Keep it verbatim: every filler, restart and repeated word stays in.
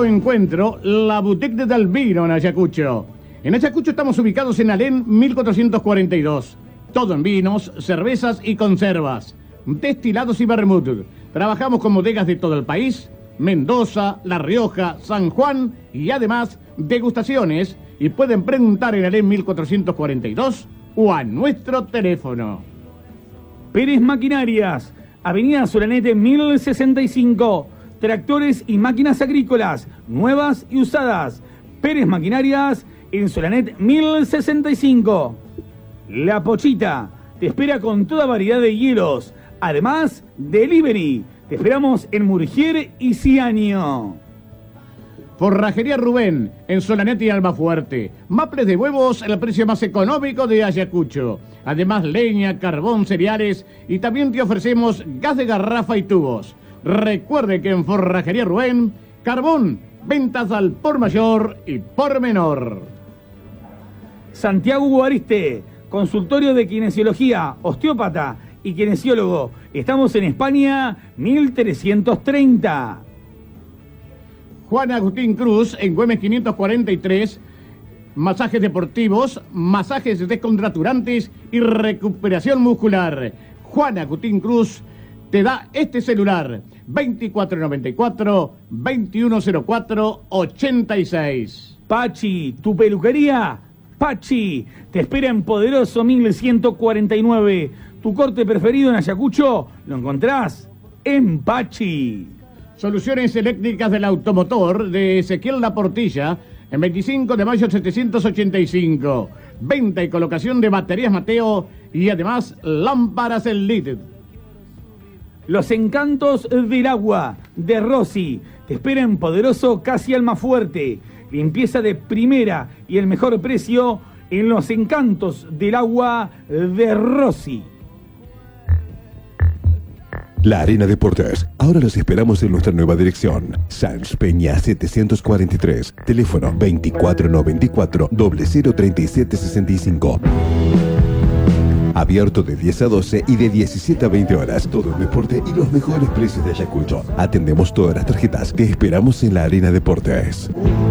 nuevo encuentro, la Boutique del Vino en Ayacucho. En Ayacucho estamos ubicados en Alén mil cuatrocientos cuarenta y dos. Todo en vinos, cervezas y conservas, destilados y vermut. Trabajamos con bodegas de todo el país, Mendoza, La Rioja, San Juan y además degustaciones. Y pueden preguntar en Alén mil cuatrocientos cuarenta y dos o a nuestro teléfono. Pérez Maquinarias, Avenida Solanete mil sesenta y cinco. Tractores y máquinas agrícolas, nuevas y usadas. Pérez Maquinarias en Solanet mil sesenta y cinco. La Pochita te espera con toda variedad de hielos. Además, delivery. Te esperamos en Murgier y Ciaño. Forrajería Rubén, en Solanete y Almafuerte. Maples de huevos, el precio más económico de Ayacucho. Además, leña, carbón, cereales y también te ofrecemos gas de garrafa y tubos. Recuerde que en Forrajería Rubén, carbón, ventas al por mayor y por menor. Santiago Guariste, consultorio de kinesiología, osteópata y kinesiólogo. Estamos en España mil trescientos treinta. Juan Agustín Cruz, en Güemes quinientos cuarenta y tres, masajes deportivos, masajes descontracturantes y recuperación muscular. Juan Agustín Cruz te da este celular, veinticuatro noventa y cuatro, veintiuno cero cuatro, ochenta y seis. Pachi, tu peluquería, Pachi, te espera en Poderoso mil ciento cuarenta y nueve. Tu corte preferido en Ayacucho lo encontrás en Pachi. Soluciones eléctricas del automotor de Ezequiel La Portilla, en veinticinco de mayo setecientos ochenta y cinco. Venta y colocación de baterías Mateo y además lámparas L E D. Los encantos del agua de Rossi te espera en Poderoso casi Almafuerte. Limpieza de primera y el mejor precio en los encantos del agua de Rossi. La Arena Deportes. Ahora los esperamos en nuestra nueva dirección. Sanz Peña setecientos cuarenta y tres. Teléfono veinticuatro noventa y cuatro, cero treinta y siete sesenta y cinco. Abierto de diez a doce y de diecisiete a veinte horas. Todo el deporte y los mejores precios de Ayacucho. Atendemos todas las tarjetas. Te esperamos en la Arena Deportes.